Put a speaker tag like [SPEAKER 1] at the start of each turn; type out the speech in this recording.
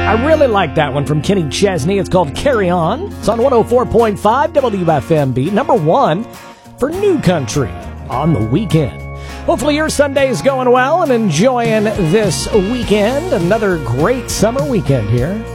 [SPEAKER 1] I really like that one from Kenny Chesney. It's called Carry On. It's on 104.5 WFMB, number one for New Country on the weekend. Hopefully your Sunday is going well and enjoying this weekend. Another great summer weekend here